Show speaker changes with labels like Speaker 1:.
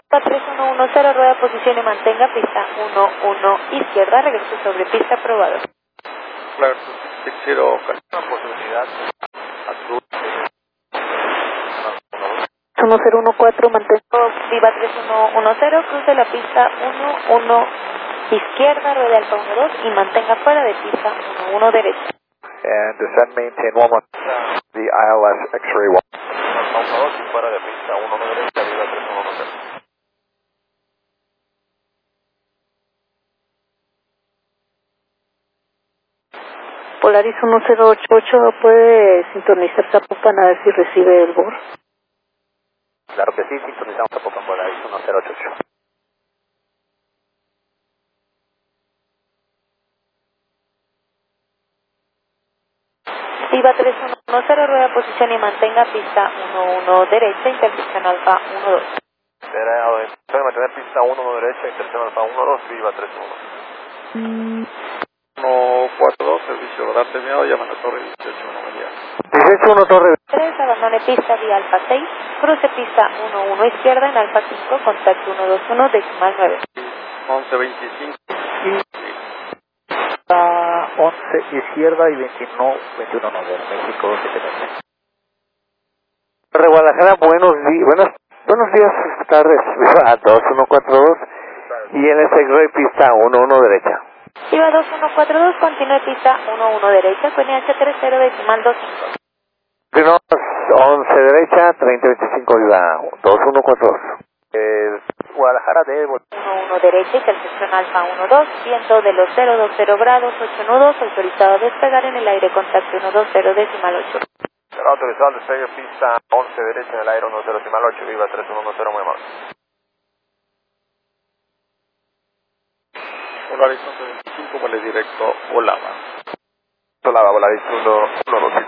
Speaker 1: 3-1-1-0, rueda, posición y mantenga, pista 1-1 izquierda, regreso sobre pista, aprobado.
Speaker 2: Claro, 60, posibilidad azul.
Speaker 1: 1014, mantengo Viva 3110, cruce la pista 11 izquierda, rueda alfa 12 y mantenga fuera de pista 11 derecha.
Speaker 3: And descend, maintain 11, the ILS X-ray 1.
Speaker 2: Alfa 2 y fuera de pista 11 derecha, Viva 3110.
Speaker 1: Polaris 1088, ¿puede sintonizar Zapopan a ver si recibe el BOR?
Speaker 3: Claro que sí, sintonizamos a Zapopan Polaris 1088.
Speaker 1: Viva 3110, rueda, posición y mantenga, pista 11 derecha, intersección alfa 12.
Speaker 2: Puede mantener pista 11 derecha, intersección alfa 12, Viva 31. 142, servicio radar terminado, llaman a torre 18, no me llega.
Speaker 3: 18-1 Torre.
Speaker 1: 3, abandone pista vía alfa 6, cruce pista 11 izquierda en alfa 5, contacto 121, decimal 9.
Speaker 2: 1125.
Speaker 3: 11 izquierda y 21 9, México 7. Torre Guadalajara, buenos días, tardes, a 2142 y en ese X-ray pista 11 derecha.
Speaker 1: Viva 2142, continúe pista 11 derecha, QNH 30, decimal 25.
Speaker 3: Primero 11 derecha, 3025 Viva 2142. Guadalajara de
Speaker 1: 11 derecha, intersección alfa 12, viento de los 020 grados, 8 nudos, autorizado a despegar en el aire, contacto 120, decimal 8.
Speaker 2: Será autorizado el despegue pista 11 derecha en el aire 10 decimal 8, Viva 3110, muy amable. Polaris 1125, vale directo, Olava. Olava, Polaris 112.